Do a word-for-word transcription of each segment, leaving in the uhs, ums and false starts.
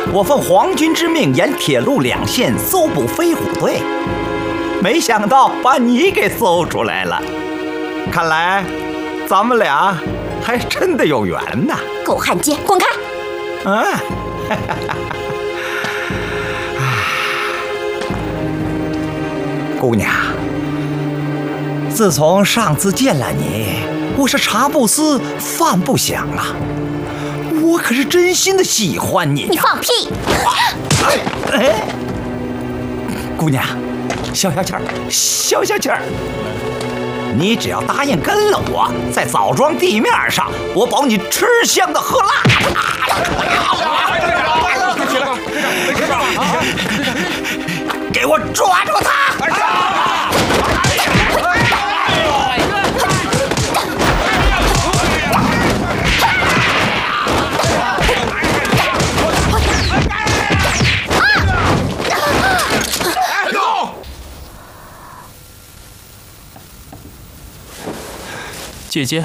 我奉皇军之命，沿铁路两线搜捕飞虎队，没想到把你给搜出来了。看来咱们俩还真的有缘呐！ 狗汉奸，滚开！ 啊！姑娘，自从上次见了你，我是茶不思饭不想啊。我可是真心的喜欢你呀！ 你放屁！ 哎哎，姑娘，消消气儿，消消气儿。你只要答应跟了我，在枣庄地面上，我保你吃香的喝辣的。给我抓住他！ 姐姐，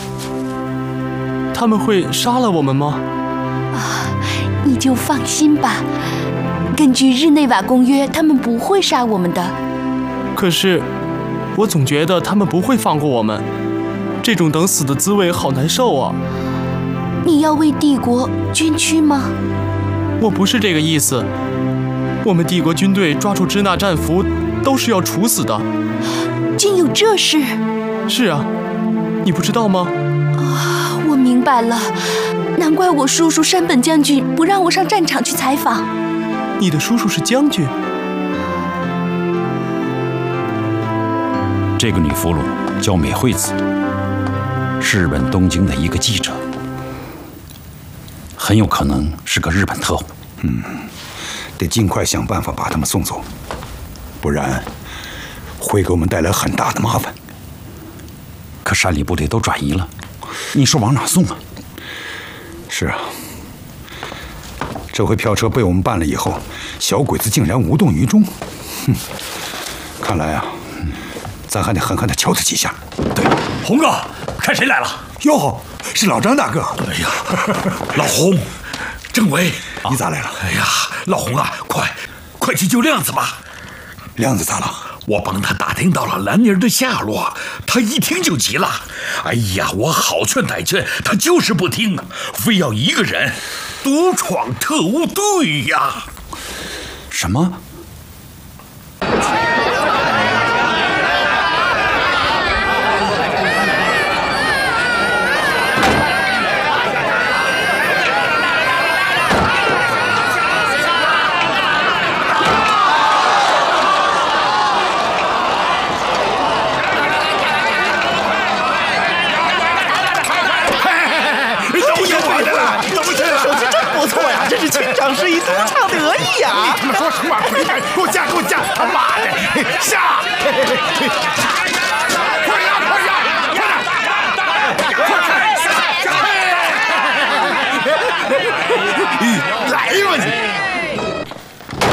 他们会杀了我们吗？ 啊，你就放心吧。根据日内瓦公约，他们不会杀我们的。 可是，我总觉得他们不会放过我们。这种等死的滋味好难受啊！ 你要为帝国捐躯吗？ 我不是这个意思。我们帝国军队抓住支那战俘，都是要处死的。 竟有这事？ 是啊。你不知道吗？ 啊，我明白了，难怪我叔叔山本将军不让我上战场去采访。 你的叔叔是将军？ 这个女俘虏叫美惠子，是日本东京的一个记者，很有可能是个日本特务。 嗯，得尽快想办法把他们送走，不然会给我们带来很大的麻烦。 可山里部队都转移了，你说往哪送啊？ 是啊，这回票车被我们办了以后，小鬼子竟然无动于衷。哼，看来啊，咱还得狠狠地敲他几下。 对，红哥，看谁来了？ 哟，是老张大哥。 哎呀，老红，政委， 你咋来了？ 哎呀，老红啊，快，快去救亮子吧。 亮子咋了？ 我帮他打听到了兰妮儿的下落，他一听就急了。哎呀，我好劝歹劝，他就是不听，非要一个人独闯特务队呀！ 什么？ 真是亲长师一独唱得意呀！ 你他妈说什么鬼蛋？给我下，给我下！他妈的，下！快呀，快呀，快点！快点！来吧你！